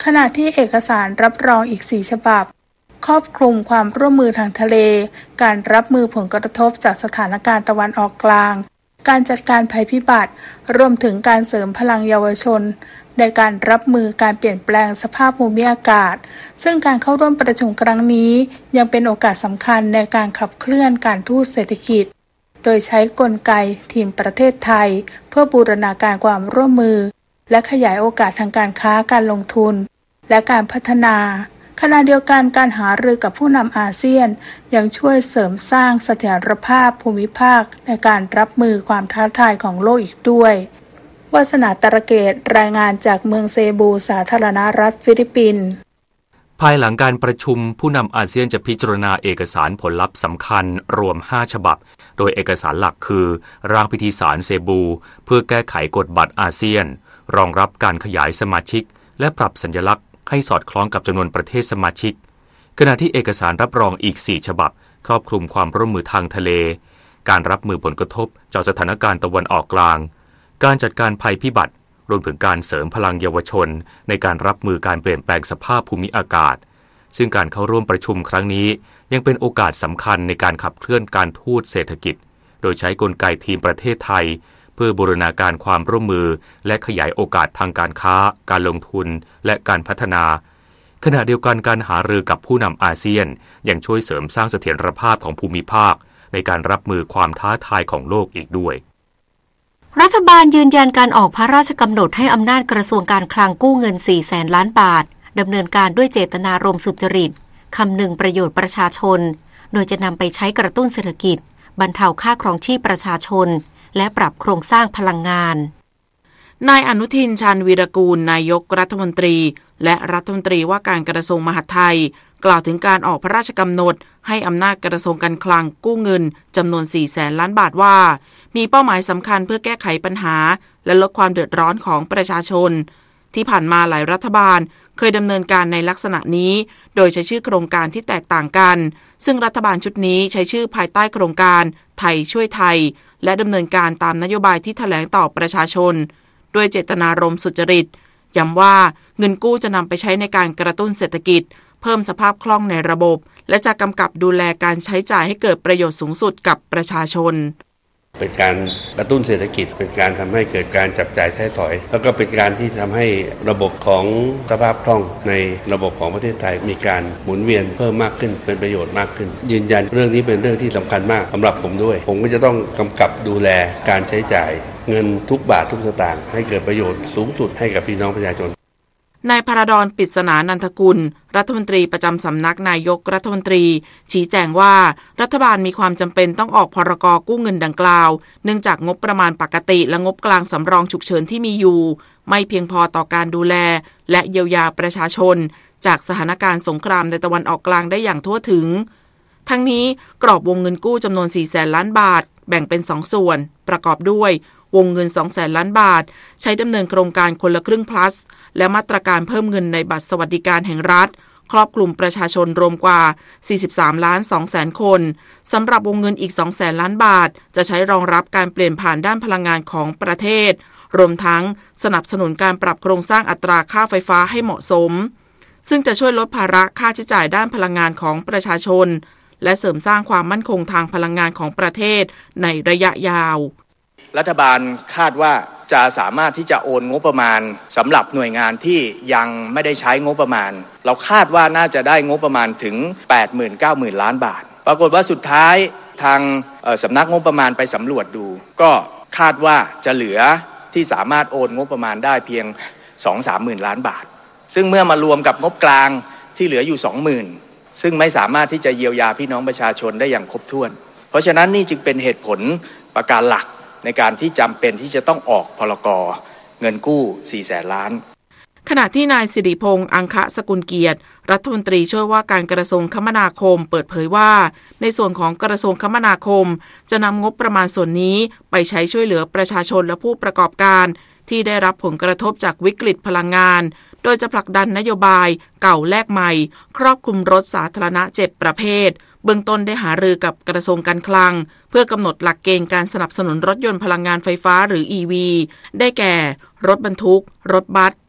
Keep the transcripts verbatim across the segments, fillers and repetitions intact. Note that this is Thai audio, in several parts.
ณะที่เอกสารรับรองอีกสี่ฉบับครอบคลุมความร่วมมือทางทะเลการรับมือผลกระทบจากสถานการณ์ตะวันออกกลางการจัดการภัยพิบัติรวมถึงการเสริมพลังเยาวชนในการรับมือการเปลี่ยนแปลงสภาพภูมิอากาศซึ่งการเข้าร่วมประชุมครั้งนี้ยังเป็นโอกาสสำคัญในการขับเคลื่อนการทูตเศรษฐกิจโดยใช้กลไกทีมประเทศไทยเพื่อบูรณาการความร่วมมือและขยายโอกาสทางการค้าการลงทุนและการพัฒนาขณะเดียวกันการหารือกับผู้นำอาเซียนยังช่วยเสริมสร้างเสถียรภาพภูมิภาคในการรับมือความท้าทายของโลกอีกด้วยวาสนาตระเกตรายงานจากเมืองเซบูสาธารณรัฐฟิลิปปินส์ภายหลังการประชุมผู้นำอาเซียนจะพิจารณาเอกสารผลลัพธ์สำคัญรวมห้าฉบับโดยเอกสารหลักคือร่างพิธีสารเซบูเพื่อแก้ไขกฎบัตรอาเซียนรองรับการขยายสมาชิกและปรับสัญลักษณ์ให้สอดคล้องกับจำนวนประเทศสมาชิกขณะที่เอกสารรับรองอีกสี่ฉบับครอบคลุมความร่วมมือทางทะเลการรับมือผลกระทบจากสถานการณ์ตะวันออกกลางการจัดการภัยพิบัติรวมถึงการเสริมพลังเยาวชนในการรับมือการเปลี่ยนแปลงสภาพภูมิอากาศซึ่งการเข้าร่วมประชุมครั้งนี้ยังเป็นโอกาสสำคัญในการขับเคลื่อนการทูตเศรษฐกิจโดยใช้กลไกทีมประเทศไทยเพื่อบูรณาการความร่วมมือและขยายโอกาสทางการค้าการลงทุนและการพัฒนาขณะเดียวกันการหารือกับผู้นำอาเซียนยังช่วยเสริมสร้างเสถียรภาพของภูมิภาคในการรับมือความท้าทายของโลกอีกด้วยรัฐบาลยืนยันการออกพระราชกำหนดให้อำนาจกระทรวงการคลังกู้เงินสี่แสนล้านบาทดำเนินการด้วยเจตนารมณ์สุจริตคำนึงประโยชน์ประชาชนโดยจะนำไปใช้กระตุ้นเศรษฐกิจบรรเทาค่าครองชีพประชาชนและปรับโครงสร้างพลังงานนายอนุทินชาญวีรกูลนายกรัฐมนตรีและรัฐมนตรีว่าการกระทรวงมหาดไทยกล่าวถึงการออกพระราชกำหนดให้อำนาจกระทรวงการคลังกู้เงินจำนวนสี่แสนล้านบาทว่ามีเป้าหมายสำคัญเพื่อแก้ไขปัญหาและลดความเดือดร้อนของประชาชนที่ผ่านมาหลายรัฐบาลเคยดำเนินการในลักษณะนี้โดยใช้ชื่อโครงการที่แตกต่างกันซึ่งรัฐบาลชุดนี้ใช้ชื่อภายใต้โครงการไทยช่วยไทยและดำเนินการตามนโยบายที่แถลงต่อประชาชนด้วยเจตนารมณ์สุจริตย้ำว่าเงินกู้จะนำไปใช้ในการกระตุ้นเศรษฐกิจเพิ่มสภาพคล่องในระบบและจะกำกับดูแลการใช้จ่ายให้เกิดประโยชน์สูงสุดกับประชาชนเป็นการกระตุ้นเศรษฐกิจเป็นการทำให้เกิดการจับจ่ายใช้สอยแล้วก็เป็นการที่ทำให้ระบบของสภาพคล่องในระบบของประเทศไทยมีการหมุนเวียนเพิ่มมากขึ้นเป็นประโยชน์มากขึ้นยืนยันเรื่องนี้เป็นเรื่องที่สำคัญมากสำหรับผมด้วยผมก็จะต้องกำกับดูแลการใช้จ่ายเงินทุกบาททุกสตางค์ให้เกิดประโยชน์สูงสุดให้กับพี่น้องประชาชนนายพราดร ปริศนานันทกุลรัฐมนตรีประจำสำนักนายกรัฐมนตรีชี้แจงว่ารัฐบาลมีความจำเป็นต้องออกพรกกู้เงินดังกล่าวเนื่องจากงบประมาณปกติและงบกลางสำรองฉุกเฉินที่มีอยู่ไม่เพียงพอต่อการดูแลและเยียวยาประชาชนจากสถานการณ์สงครามในตะวันออกกลางได้อย่างทั่วถึงทั้งนี้กรอบวงเงินกู้จำนวนสี่แสนล้านบาทแบ่งเป็นสองส่วนประกอบด้วยวงเงิน สองแสนล้านบาทใช้ดำเนินโครงการคนละครึ่ง plus และมาตรการเพิ่มเงินในบัตรสวัสดิการแห่งรัฐครอบคลุมประชาชนรวมกว่าสี่สิบสามล้านสองแสนคนสำหรับวงเงินอีก สองแสนล้านบาทจะใช้รองรับการเปลี่ยนผ่านด้านพลังงานของประเทศรวมทั้งสนับสนุนการปรับโครงสร้างอัตราค่าไฟฟ้าให้เหมาะสมซึ่งจะช่วยลดภาระค่าใช้จ่ายด้านพลังงานของประชาชนและเสริมสร้างความมั่นคงทางพลังงานของประเทศในระยะยาวรัฐบาลคาดว่าจะสามารถที่จะโอนงบประมาณสำหรับหน่วยงานที่ยังไม่ได้ใช้งบประมาณเราคาดว่าน่าจะได้งบประมาณถึง แปดหมื่น เก้าหมื่น ล้านบาทปรากฏว่าสุดท้ายทางสำนักงบประมาณไปสำรวจดูก็คาดว่าจะเหลือที่สามารถโอนงบประมาณได้เพียง สองถึงสามหมื่น ล้านบาทซึ่งเมื่อมารวมกับงบกลางที่เหลืออยู่ สองหมื่น ซึ่งไม่สามารถที่จะเยียวยาพี่น้องประชาชนได้อย่างครบถ้วนเพราะฉะนั้นนี่จึงเป็นเหตุผลประการหลักในการที่จำเป็นที่จะต้องออกพรกเงินกู้สี่แสนล้านขณะที่นายสิริพงษ์อังคะสกุลเกียรติรัฐมนตรีช่วยว่าการกระทรวงคมนาคมเปิดเผยว่าในส่วนของกระทรวงคมนาคมจะนำงบประมาณส่วนนี้ไปใช้ช่วยเหลือประชาชนและผู้ประกอบการที่ได้รับผลกระทบจากวิกฤตพลังงานโดยจะผลักดันนโยบายเก่าแลกใหม่ครอบคลุมรถสาธารณะเจ็ดประเภทเบื้องต้นได้หารือกับกระทรวงการคลังเพื่อกำหนดหลักเกณฑ์การสนับสนุนรถยนต์พลังงานไฟฟ้าหรือ อี วี ได้แก่รถบรรทุกรถบัส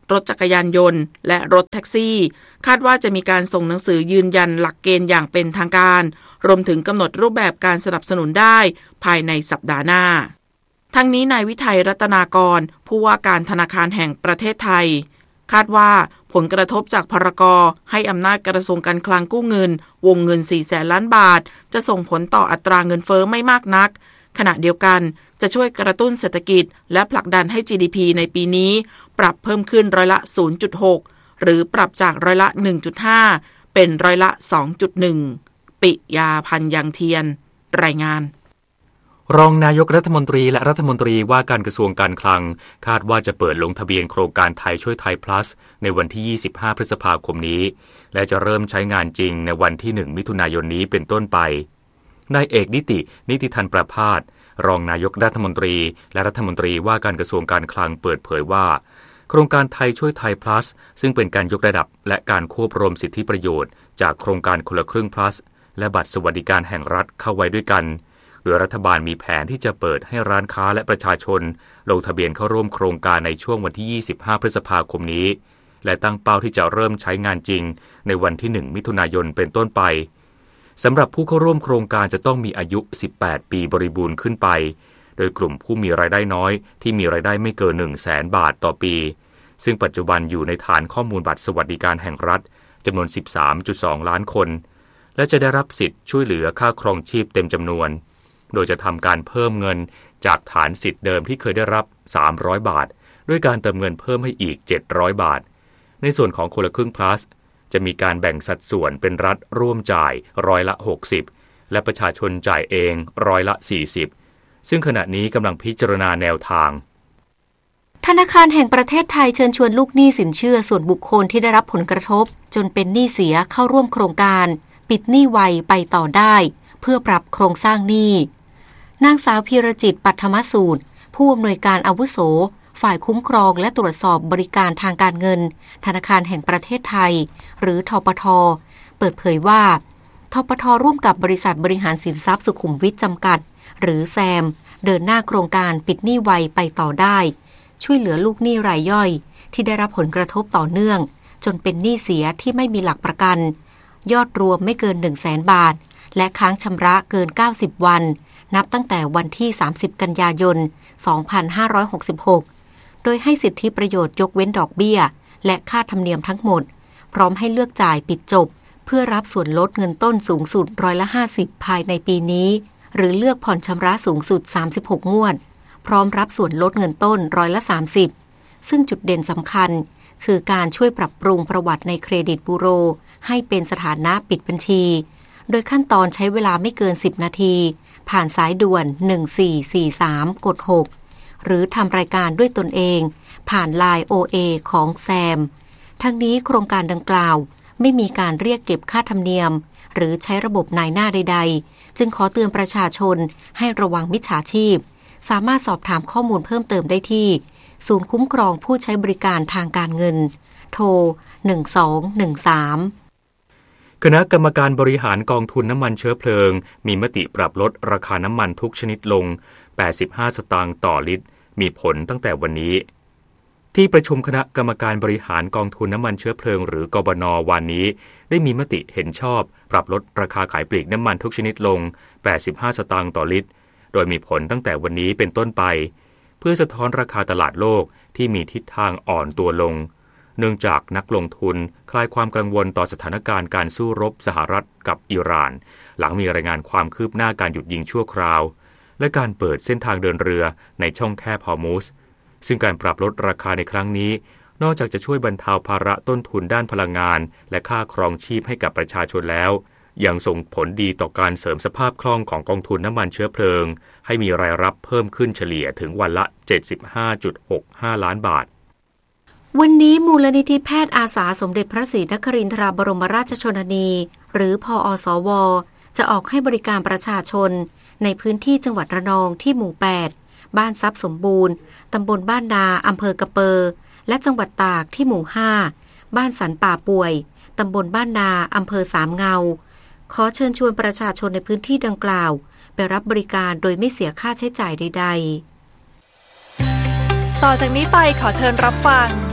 รถจักรยานยนต์และรถแท็กซี่คาดว่าจะมีการส่งหนังสือยืนยันหลักเกณฑ์อย่างเป็นทางการรวมถึงกำหนดรูปแบบการสนับสนุนได้ภายในสัปดาห์หน้าทั้งนี้นายวิทัยรัตนากรผู้ว่าการธนาคารแห่งประเทศไทยคาดว่าผลกระทบจากพรก.ให้อำนาจกระทรวงการคลังกู้เงินวงเงินสี่แสนล้านบาทจะส่งผลต่ออัตราเงินเฟ้อไม่มากนักขณะเดียวกันจะช่วยกระตุ้นเศรษฐกิจและผลักดันให้ จี ดี พี ในปีนี้ปรับเพิ่มขึ้นร้อยละ ศูนย์จุดหก หรือปรับจากร้อยละ หนึ่งจุดห้า เป็นร้อยละ สองจุดหนึ่ง ปิยาพันธ์ยังเทียนรายงานรองนายกรัฐมนตรีและรัฐมนตรีว่าการกระทรวงการคลังคาดว่าจะเปิดลงทะเบียนโครงการไทยช่วยไทย plus ในวันที่ยี่สิบห้าพฤษภาคมนี้และจะเริ่มใช้งานจริงในวันที่หนึ่งมิถุนายนนี้เป็นต้นไปนายเอกนิตินิติธันประภาสรองนายกรัฐมนตรีและรัฐมนตรีว่าการกระทรวงการคลังเปิดเผยว่าโครงการไทยช่วยไทย plus ซึ่งเป็นการยกระดับและการควบรวมสิทธิประโยชน์จากโครงการคนละครึ่ง plus และบัตรสวัสดิการแห่งรัฐเข้าไว้ด้วยกันโดยรัฐบาลมีแผนที่จะเปิดให้ร้านค้าและประชาชนลงทะเบียนเข้าร่วมโครงการในช่วงวันที่ยี่สิบห้าพฤษภาคมนี้และตั้งเป้าที่จะเริ่มใช้งานจริงในวันที่หนึ่งมิถุนายนเป็นต้นไปสำหรับผู้เข้าร่วมโครงการจะต้องมีอายุสิบแปดปีบริบูรณ์ขึ้นไปโดยกลุ่มผู้มีรายได้น้อยที่มีรายได้ไม่เกิน หนึ่งแสน บาทต่อปีซึ่งปัจจุบันอยู่ในฐานข้อมูลบัตรสวัสดิการแห่งรัฐจำนวน สิบสามจุดสอง ล้านคนและจะได้รับสิทธิ์ช่วยเหลือค่าครองชีพเต็มจำนวนโดยจะทำการเพิ่มเงินจากฐานสิทธิ์เดิมที่เคยได้รับสามร้อยบาทด้วยการเติมเงินเพิ่มให้อีกเจ็ดร้อยบาทในส่วนของคนละครึ่ง plus จะมีการแบ่งสัดส่วนเป็นรัฐร่วมจ่ายร้อยละหกสิบและประชาชนจ่ายเองร้อยละสี่สิบซึ่งขณะนี้กำลังพิจารณาแนวทางธนาคารแห่งประเทศไทยเชิญชวนลูกหนี้สินเชื่อส่วนบุคคลที่ได้รับผลกระทบจนเป็นหนี้เสียเข้าร่วมโครงการปิดหนี้ไวไปต่อได้เพื่อปรับโครงสร้างหนี้นางสาวพีรจิตปัทมสูตรผู้อำนวยการอาวุโสฝ่ายคุ้มครองและตรวจสอบบริการทางการเงินธนาคารแห่งประเทศไทยหรือธปท.เปิดเผยว่าธปท.ร่วมกับบริษัทบริหารสินทรัพย์สุขุมวิทจำกัดหรือแซมเดินหน้าโครงการปิดหนี้ไวไปต่อได้ช่วยเหลือลูกหนี้รายย่อยที่ได้รับผลกระทบต่อเนื่องจนเป็นหนี้เสียที่ไม่มีหลักประกันยอดรวมไม่เกิน หนึ่งแสน บาทและค้างชำระเกินเก้าสิบวันนับตั้งแต่วันที่สามสิบกันยายนสองพันห้าร้อยหกสิบหกโดยให้สิทธิประโยชน์ยกเว้นดอกเบี้ยและค่าธรรมเนียมทั้งหมดพร้อมให้เลือกจ่ายปิดจบเพื่อรับส่วนลดเงินต้นสูงสุดร้อยละห้าสิบภายในปีนี้หรือเลือกผ่อนชำระสูงสุดสามสิบหกงวดพร้อมรับส่วนลดเงินต้นร้อยละสามสิบซึ่งจุดเด่นสำคัญคือการช่วยปรับปรุงประวัติในเครดิตบูโรให้เป็นสถานะปิดบัญชีโดยขั้นตอนใช้เวลาไม่เกินสิบนาทีผ่านสายด่วนหนึ่งสี่สี่สามกดหกหรือทำรายการด้วยตนเองผ่าน ไลน์ โอ เอ ของแซมทั้งนี้โครงการดังกล่าวไม่มีการเรียกเก็บค่าธรรมเนียมหรือใช้ระบบนายหน้าใดๆจึงขอเตือนประชาชนให้ระวังมิจฉาชีพสามารถสอบถามข้อมูลเพิ่มเติมได้ที่ศูนย์คุ้มครองผู้ใช้บริการทางการเงินโทรหนึ่งสองหนึ่งสามคณะกรรมการบริหารกองทุนน้ำมันเชื้อเพลิงมีมติปรับลดราคาน้ำมันทุกชนิดลงแปดสิบห้าสตางค์ต่อลิตรมีผลตั้งแต่วันนี้ที่ประชุมคณะกรรมการบริหารกองทุนน้ำมันเชื้อเพลิงหรือกบน.วันนี้ได้มีมติเห็นชอบปรับลดราคาขายปลีกน้ำมันทุกชนิดลงแปดสิบห้าสตางค์ต่อลิตรโดยมีผลตั้งแต่วันนี้เป็นต้นไปเพื่อสะท้อนราคาตลาดโลกที่มีทิศทางอ่อนตัวลงเนื่องจากนักลงทุนคลายความกังวลต่อสถานการณ์การสู้รบสหรัฐกับอิหร่านหลังมีรายงานความคืบหน้าการหยุดยิงชั่วคราวและการเปิดเส้นทางเดินเรือในช่องแคบฮอร์มุซซึ่งการปรับลดราคาในครั้งนี้นอกจากจะช่วยบรรเทาภาระต้นทุนด้านพลังงานและค่าครองชีพให้กับประชาชนแล้วยังส่งผลดีต่อการเสริมสภาพคล่องของกองทุนน้ำมันเชื้อเพลิงให้มีรายรับเพิ่มขึ้นเฉลี่ยถึงวันละ เจ็ดสิบห้าจุดหกห้า ล้านบาทวันนี้มูลนิธิแพทย์อาสาสมเด็จพระศรีนครินทราบรมราชชนนีหรือพอสวจะออกให้บริการประชาชนในพื้นที่จังหวัดระนองที่หมู่แปดบ้านทรัพย์สมบูรณ์ตำบลบ้านนาอำเภอกระเปอและจังหวัดตากที่หมู่ห้าบ้านสันป่าป่วยตำบลบ้านนาอำเภอสามเงาขอเชิญชวนประชาชนในพื้นที่ดังกล่าวไปรับบริการโดยไม่เสียค่าใช้จ่ายใดๆต่อจากนี้ไปขอเชิญรับฟัง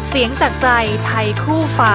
เสียงจากใจไทยคู่ฟ้า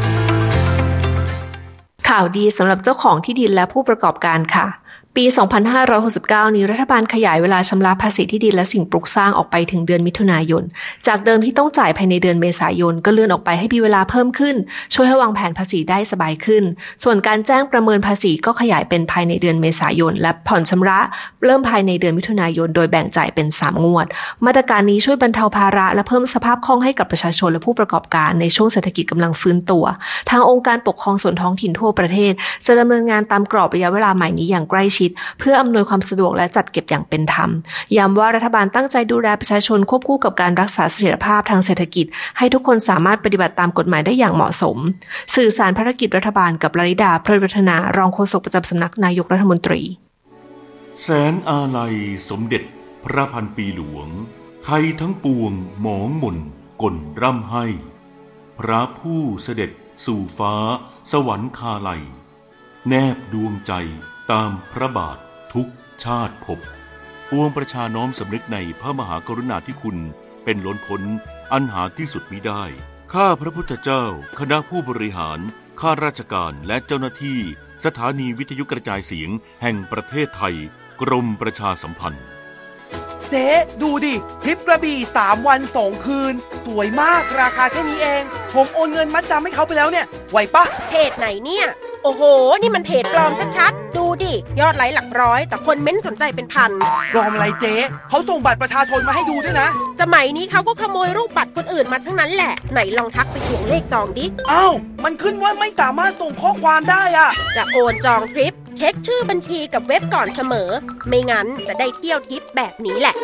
ข่าวดีสำหรับเจ้าของที่ดินและผู้ประกอบการค่ะปี สองพันห้าร้อยหกสิบเก้า นี้รัฐบาลขยายเวลาชำระภาษีที่ดินและสิ่งปลูกสร้างออกไปถึงเดือนมิถุนายนจากเดิมที่ต้องจ่ายภายในเดือนเมษายนก็เลื่อนออกไปให้มีเวลาเพิ่มขึ้นช่วยให้วางแผนภาษีได้สบายขึ้นส่วนการแจ้งประเมินภาษีก็ขยายเป็นภายในเดือนเมษายนและผ่อนชำระเริ่มภายในเดือนมิถุนายนโดยแบ่งจ่ายเป็นสามงวดมาตรการนี้ช่วยบรรเทาภาระและเพิ่มสภาพคล่องให้กับประชาชนและผู้ประกอบการในช่วงเศรษฐกิจกำลังฟื้นตัวทางองค์การปกครองส่วนท้องถิ่นทั่วประเทศจะดำเนินงานตามกรอบระยะเวลาใหม่นี้อย่างใกล้ชิดเพื่ออำนวยความสะดวกและจัดเก็บอย่างเป็นธรรมย้ำว่ารัฐบาลตั้งใจดูแลประชาชนควบคู่กับการรักษาเสถียรภาพทางเศรษฐกิจให้ทุกคนสามารถปฏิบัติตามกฎหมายได้อย่างเหมาะสมสื่อสารภารกิจรัฐบาลกับลลิดาเพลินวัฒนารองโฆษกประจำสำนักนายกรัฐมนตรีแสนอาลัยสมเด็จพระพันปีหลวงไทยทั้งปวงหมองหม่นก่นร่ำให้พระผู้เสด็จสู่ฟ้าสวรรคาลัยแนบดวงใจตามพระบาททุกชาติภพปวงประชาน้อมสำนึกในพระมหากรุณาธิคุณเป็นล้นพ้นอันหาที่สุดมิได้ข้าพระพุทธเจ้าคณะผู้บริหารข้าราชการและเจ้าหน้าที่สถานีวิทยุกระจายเสียงแห่งประเทศไทยกรมประชาสัมพันธ์เจ๊ดูดิทริปกระบี่สามวันสองคืนสวยมากราคาแค่นี้เองผมโอนเงินมัดจำให้เขาไปแล้วเนี่ยไหวปะเพจไหนเนี่ยโอ้โหนี่มันเพจปลอมชัดๆดูดิยอดไลค์หลักร้อยแต่คนเม้นสนใจเป็นพันปลอมอะไรเจ๊เขาส่งบัตรประชาชนมาให้ดูด้วยนะสมัยนี้เขาก็ขโมยรูปบัตรคนอื่นมาทั้งนั้นแหละไหนลองทักไปทวงเลขจองดิอ้าวมันขึ้นว่าไม่สามารถส่งข้อความได้อะจะโอนจองทริปเช็คชื่อบัญชีกับเว็บก่อนเสมอไม่งั้นจะได้เที่ยวทริปแบบนี้แหละ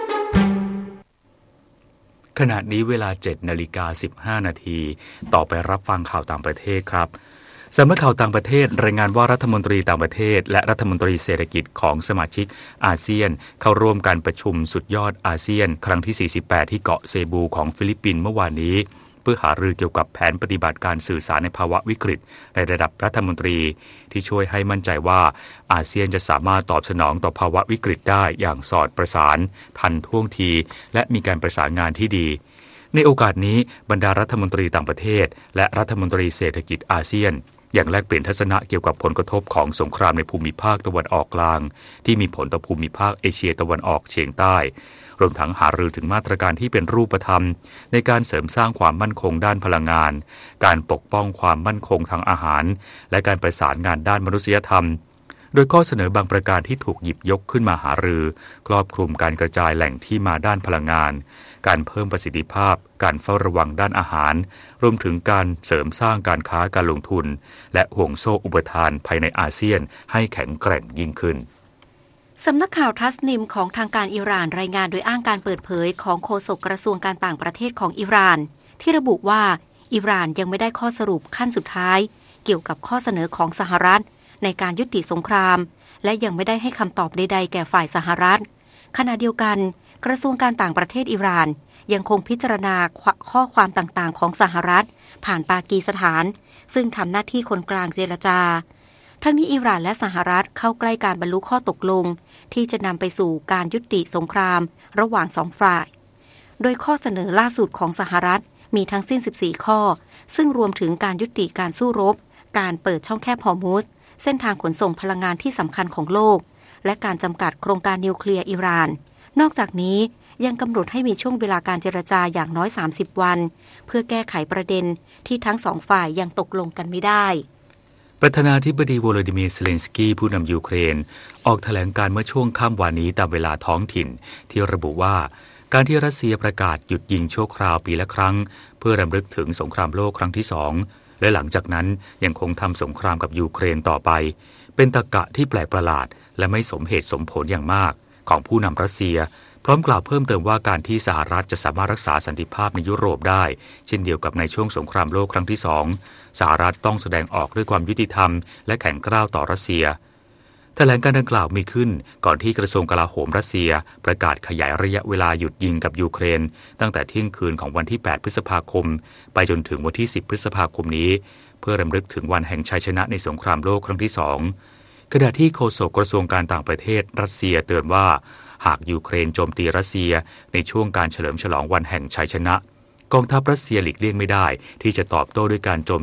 ขณะนี้เวลา เจ็ดนาฬิกาสิบห้านาทีต่อไปรับฟังข่าวต่างประเทศครับสำนักข่าวต่างประเทศรายงานว่ารัฐมนตรีต่างประเทศและรัฐมนตรีเศรษฐกิจของสมาชิกอาเซียนเข้าร่วมการประชุมสุดยอดอาเซียนครั้งที่สี่สิบแปดที่เกาะเซบูของฟิลิปปินส์เมื่อวานนี้เพื่อหารือเกี่ยวกับแผนปฏิบัติการสื่อสารในภาวะวิกฤตในระดับรัฐมนตรีที่ช่วยให้มั่นใจว่าอาเซียนจะสามารถตอบสนองต่อภาวะวิกฤตได้อย่างสอดประสานทันท่วงทีและมีการประสานงานที่ดีในโอกาสนี้บรรดารัฐมนตรีต่างประเทศและรัฐมนตรีเศรษฐกิจอาเซียนอย่างแลกเปลี่ยนทัศนะเกี่ยวกับผลกระทบของสงครามในภูมิภาคตะวันออกกลางที่มีผลต่อภูมิภาคเอเชียตะวันออกเฉียงใต้รวมทั้งหารือถึงมาตรการที่เป็นรูปธรรมในการเสริมสร้างความมั่นคงด้านพลังงานการปกป้องความมั่นคงทางอาหารและการประสานงานด้านมนุษยธรรมโดยข้อเสนอบางประการที่ถูกหยิบยกขึ้นมาหารือครอบคลุมการกระจายแหล่งที่มาด้านพลังงานการเพิ่มประสิทธิภาพการเฝ้าระวังด้านอาหารรวมถึงการเสริมสร้างการค้าการลงทุนและห่วงโซ่อุปทานภายในอาเซียนให้แข็งแกร่งยิ่งขึ้นสำนักข่าวทัสนิมของทางการอิหร่านรายงานโดยอ้างการเปิดเผยของโฆษกกระทรวงการต่างประเทศของอิหร่านที่ระบุว่าอิหร่านยังไม่ได้ข้อสรุปขั้นสุดท้ายเกี่ยวกับข้อเสนอของสหรัฐในการยุติสงครามและยังไม่ได้ให้คำตอบใดๆแก่ฝ่ายสหรัฐขณะเดียวกันกระทรวงการต่างประเทศอิหร่านยังคงพิจารณาข้อความต่างๆของสหรัฐผ่านปากีสถานซึ่งทำหน้าที่คนกลางเจรจาทั้งนี้อิหร่านและสหรัฐเข้าใกล้การบรรลุข้อตกลงที่จะนำไปสู่การยุติสงครามระหว่างสองฝ่ายโดยข้อเสนอล่าสุดของสหรัฐมีทั้งสิ้นสิบสี่ข้อซึ่งรวมถึงการยุติการสู้รบการเปิดช่องแคบฮอร์มุซเส้นทางขนส่งพลังงานที่สำคัญของโลกและการจำกัดโครงการนิวเคลียร์อิหร่านนอกจากนี้ยังกำหนดให้มีช่วงเวลาการเจรจาอย่างน้อยสามสิบวันเพื่อแก้ไขประเด็นที่ทั้งสองฝ่ายยังตกลงกันไม่ได้ประธานาธิบดีโวโลดิเมียร์ เซเลนสกี้ผู้นำยูเครนออกแถลงการเมื่อช่วงค่ำวานนี้ตามเวลาท้องถิ่นที่ระบุว่าการที่รัสเซียประกาศหยุดยิงชั่วคราวปีละครั้งเพื่อรำลึกถึงสงครามโลกครั้งที่สองและหลังจากนั้นยังคงทำสงครามกับยูเครนต่อไปเป็นตรรกะที่แปลกประหลาดและไม่สมเหตุสมผลอย่างมากของผู้นำรัสเซียพร้อมกล่าวเพิ่มเติมว่าการที่สหรัฐจะสามารถรักษาสันติภาพในยุโรปได้เช่นเดียวกับในช่วงสงครามโลกครั้งที่สองสหรัฐต้องแสดงออกด้วยความยุติธรรมและแข็งกร้าวต่อรัสเซียแถลงการดังกล่าวมีขึ้นก่อนที่กระทรวงกลาโหมรัสเซียประกาศขยายระยะเวลาหยุดยิงกับยูเครนตั้งแต่เที่ยงคืนของวันที่แปดพฤษภาคมไปจนถึงวันที่สิบพฤษภาคมนี้เพื่อรำลึกถึงวันแห่งชัยชนะในสงครามโลกครั้งที่สองขณะที่โฆษกกระทรวงการต่างประเทศรัสเซียเตือนว่าหากยูเครนโจมตีรัสเซียในช่วงการเฉลิมฉลองวันแห่งชัยชนะกองทัพรัสเซียหลีกเลี่ยงไม่ได้ที่จะตอบโต้ด้วยการโจม